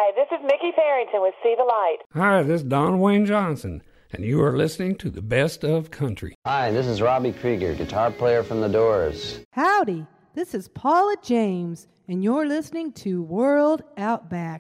Hi, this is Mickey Farrington with See the Light. Hi, this is Don Wayne Johnson, and you are listening to the Best of Country. Hi, this is Robbie Krieger, guitar player from The Doors. Howdy, this is Paula James, and you're listening to World Outback.